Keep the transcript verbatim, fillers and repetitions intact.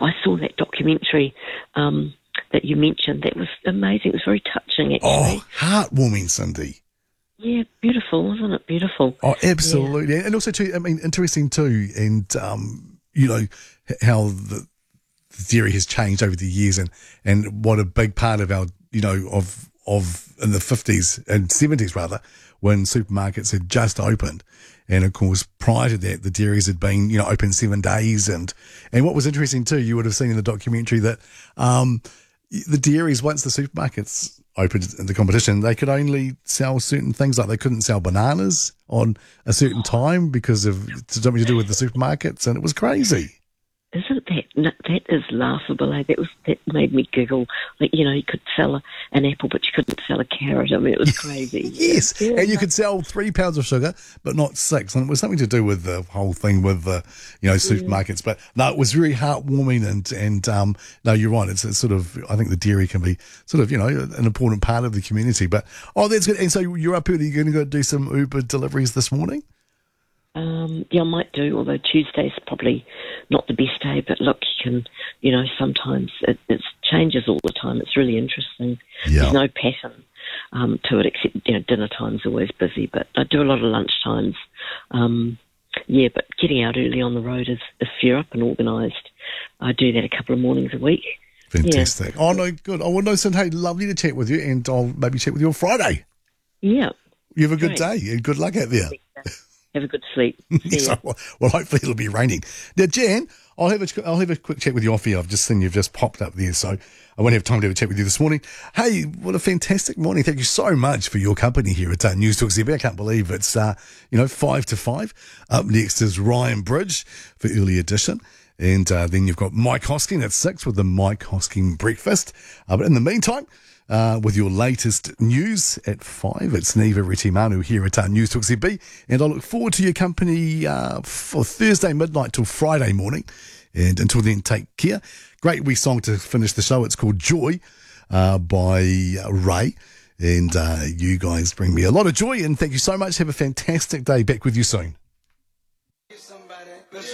I saw that documentary um, that you mentioned. That was amazing. It was very touching, actually. Oh, heartwarming, Cindy. Yeah, beautiful, wasn't it? Beautiful. Oh, absolutely. Yeah. And also, too, I mean, interesting too, and, um, you know, how the, the dairy has changed over the years, and, and what a big part of our, you know, of, of in the fifties and seventies rather, when supermarkets had just opened. And of course, prior to that, the dairies had been, you know, open seven days. And, and what was interesting too, you would have seen in the documentary that, um, the dairies, once the supermarkets opened in the competition, they could only sell certain things, like they couldn't sell bananas on a certain time because of something to do with the supermarkets, and it was crazy. Isn't that no, that is laughable? Eh? That was that made me giggle. Like, you know, you could sell a, an apple, but you couldn't sell a carrot. I mean, it was crazy. Yes, yeah. And you could sell three pounds of sugar, but not six, and it was something to do with the whole thing with the, you know, supermarkets. Yeah. But no, it was very heartwarming, and and um, no, you're right. It's, it's sort of, I think the dairy can be sort of, you know, an important part of the community. But oh, that's good. And so you're up early. You're going to go do some Uber deliveries this morning? Um, yeah, I might do, although Tuesday's probably not the best day. But look, you can, you know, sometimes it, it changes all the time. It's really interesting. Yeah. There's no pattern um, to it, except, you know, dinner time's always busy. But I do a lot of lunch times. Um, yeah, but getting out early on the road is, if you're up and organised, I do that a couple of mornings a week. Fantastic. Yeah. Oh, no, good. Oh, well, no, Sin, hey, lovely to chat with you, and I'll maybe chat with you on Friday. Yeah. You have a good Great. day, and good luck out there. Have a good sleep. Yes, well, well, hopefully it'll be raining. Now, Jan, I'll have a, I'll have a quick chat with you off here. I've just seen you've just popped up there, so I won't have time to have a chat with you this morning. Hey, what a fantastic morning. Thank you so much for your company here at uh, News Talk Z B. I can't believe it's, uh, you know, five to five. Up next is Ryan Bridge for Early Edition. And uh, then you've got Mike Hosking at six with the Mike Hosking Breakfast. Uh, but in the meantime, Uh, with your latest news at five. It's Neva Retimanu here at uh, News Talk Z B, and I look forward to your company uh, for Thursday midnight till Friday morning. And until then, take care. Great wee song to finish the show. It's called Joy uh, by uh, Ray. And uh, you guys bring me a lot of joy, and thank you so much. Have a fantastic day. Back with you soon.